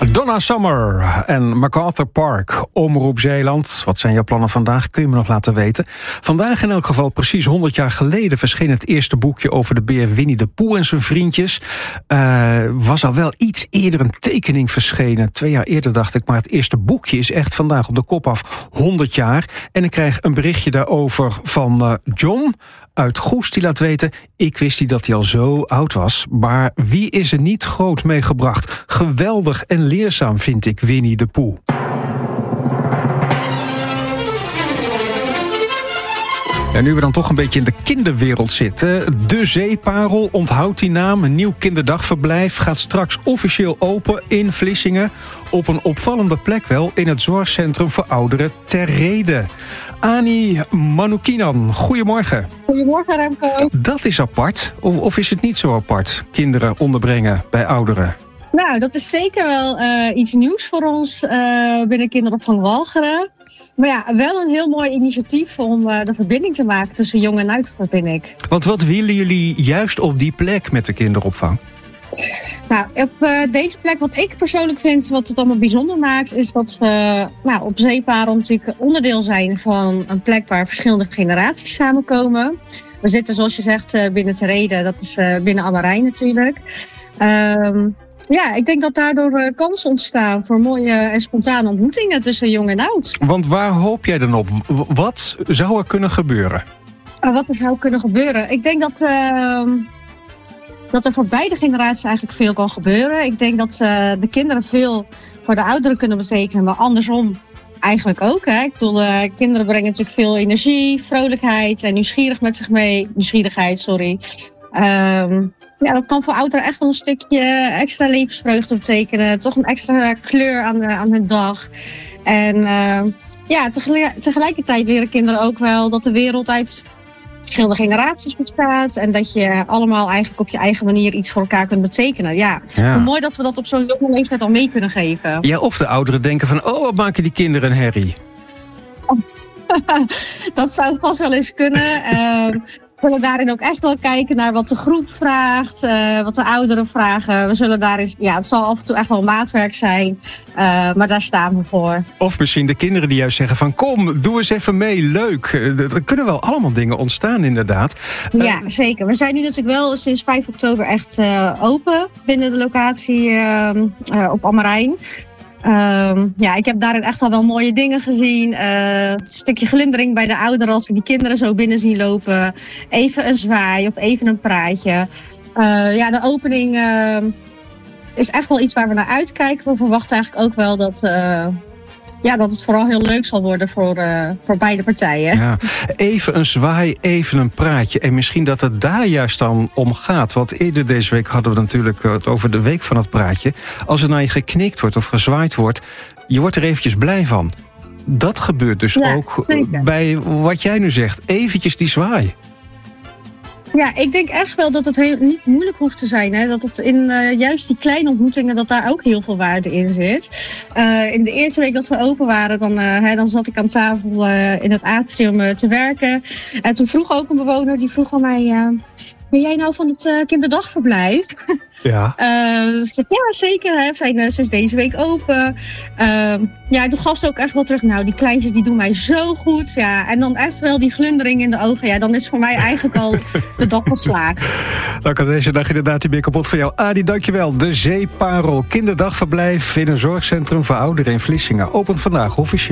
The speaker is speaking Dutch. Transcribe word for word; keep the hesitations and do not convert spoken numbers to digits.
Donna Summer en MacArthur Park, Omroep Zeeland. Wat zijn jouw plannen vandaag? Kun je me nog laten weten. Vandaag in elk geval, precies honderd jaar geleden, verscheen het eerste boekje over de beer Winnie de Pooh en zijn vriendjes. Uh, was al wel iets eerder een tekening verschenen. Twee jaar eerder dacht ik, maar het eerste boekje is echt vandaag op de kop af honderd jaar. En ik krijg een berichtje daarover van uh, John uit Goes, die laat weten: ik wist niet dat hij al zo oud was, maar wie is er niet groot meegebracht? Geweldig en leerzaam vind ik Winnie de Pooh. En nu we dan toch een beetje in de kinderwereld zitten. De Zeeparel, onthoud die naam. Een nieuw kinderdagverblijf gaat straks officieel open in Vlissingen. Op een opvallende plek wel, in het zorgcentrum voor ouderen Ter Rede. Ani Manoukinan, goedemorgen. Goedemorgen, Remco. Dat is apart, of, of is het niet zo apart? Kinderen onderbrengen bij ouderen? Nou, dat is zeker wel uh, iets nieuws voor ons uh, binnen kinderopvang Walcheren. Maar ja, wel een heel mooi initiatief om uh, de verbinding te maken tussen jong en oud, vind ik. Want wat willen jullie juist op die plek met de kinderopvang? Nou, op uh, deze plek, wat ik persoonlijk vind, wat het allemaal bijzonder maakt, is dat we nou, op Zeeparel natuurlijk onderdeel zijn van een plek waar verschillende generaties samenkomen. We zitten, zoals je zegt, uh, binnen Ter Rede, dat is uh, binnen Ammerijn natuurlijk. Um, Ja, ik denk dat daardoor uh, kansen ontstaan voor mooie en spontane ontmoetingen tussen jong en oud. Want waar hoop jij dan op? W- wat zou er kunnen gebeuren? Uh, wat er zou kunnen gebeuren? Ik denk dat, uh, dat er voor beide generaties eigenlijk veel kan gebeuren. Ik denk dat uh, de kinderen veel voor de ouderen kunnen betekenen, maar andersom eigenlijk ook. Hè? Ik bedoel, uh, kinderen brengen natuurlijk veel energie, vrolijkheid en nieuwsgierig met zich mee. Nieuwsgierigheid, sorry. Um, Ja, dat kan voor ouderen echt wel een stukje extra levensvreugde betekenen. Toch een extra kleur aan, de, aan hun dag. En uh, ja, tegelijk, tegelijkertijd leren kinderen ook wel dat de wereld uit verschillende generaties bestaat. En dat je allemaal eigenlijk op je eigen manier iets voor elkaar kunt betekenen. Ja, ja. Hoe mooi dat we dat op zo'n jonge leeftijd al mee kunnen geven. Ja, of de ouderen denken van, oh, wat maken die kinderen een herrie? Dat zou vast wel eens kunnen. Uh, We zullen daarin ook echt wel kijken naar wat de groep vraagt, uh, wat de ouderen vragen. We zullen daarin, ja, het zal af en toe echt wel maatwerk zijn, uh, maar daar staan we voor. Of misschien de kinderen die juist zeggen van, kom, doe eens even mee, leuk. Er kunnen wel allemaal dingen ontstaan, inderdaad. Ja, uh, zeker. We zijn nu natuurlijk wel sinds vijf oktober echt uh, open binnen de locatie uh, uh, op Ammerijn. Um, ja, ik heb daarin echt al wel mooie dingen gezien. Uh, een stukje glundering bij de ouderen als we die kinderen zo binnen zien lopen. Even een zwaai of even een praatje. Uh, ja, de opening uh, is echt wel iets waar we naar uitkijken. We verwachten eigenlijk ook wel dat, uh, ja, dat het vooral heel leuk zal worden voor, uh, voor beide partijen. Ja, even een zwaai, even een praatje. En misschien dat het daar juist dan om gaat. Want eerder deze week hadden we natuurlijk het over de week van het praatje. Als er naar je geknikt wordt of gezwaaid wordt, je wordt er eventjes blij van. Dat gebeurt dus ja, ook zeker. Bij wat jij nu zegt. Eventjes die zwaai. Ja, ik denk echt wel dat het heel, niet moeilijk hoeft te zijn. Hè? Dat het in uh, juist die kleine ontmoetingen, dat daar ook heel veel waarde in zit. Uh, in de eerste week dat we open waren, dan, uh, hè, dan zat ik aan tafel uh, in het atrium uh, te werken. En toen vroeg ook een bewoner, die vroeg aan mij, Uh, ben jij nou van het uh, kinderdagverblijf? Ja. Uh, dus ik, ja, zeker. Hè. We zijn uh, sinds deze week open. Uh, ja, toen gaf ze ook echt wel terug. Nou, die kleintjes die doen mij zo goed. Ja. En dan echt wel die glundering in de ogen. Ja, dan is voor mij eigenlijk al de dag geslaagd. Dan kan deze dag inderdaad niet meer kapot van jou. Adi, dankjewel. De Zeeparel, kinderdagverblijf in een zorgcentrum voor ouderen in Vlissingen. Opent vandaag officieel.